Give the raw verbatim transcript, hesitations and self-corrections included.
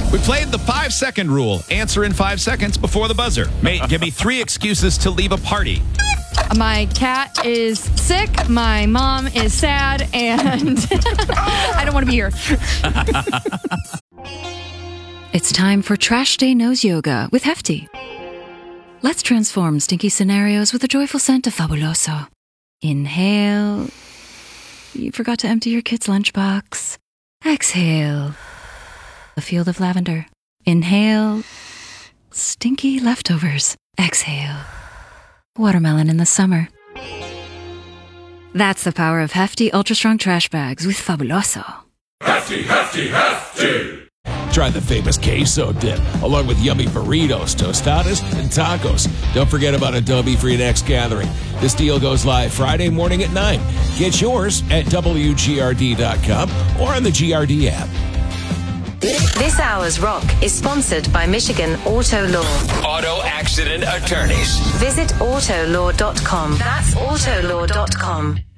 We played the five-second rule. Answer in five seconds before the buzzer. Mate, give me three excuses to leave a party. My cat is sick, my mom is sad, and I don't want to be here. It's time for Trash Day Nose Yoga with Hefty. Let's transform stinky scenarios with a joyful scent of Fabuloso. Inhale. You forgot to empty your kid's lunchbox. Exhale. A field of lavender. Inhale. Stinky leftovers. Exhale. Watermelon in the summer. That's the power of Hefty Ultra Strong Trash Bags with Fabuloso. Hefty, hefty, hefty! Try the famous queso dip, along with yummy burritos, tostadas, and tacos. Don't forget about Adobe for your next gathering. This deal goes live Friday morning at nine. Get yours at W G R D dot com or on the G R D app. This hour's rock is sponsored by Michigan Auto Law. Auto accident attorneys. Visit autolaw dot com. That's autolaw dot com.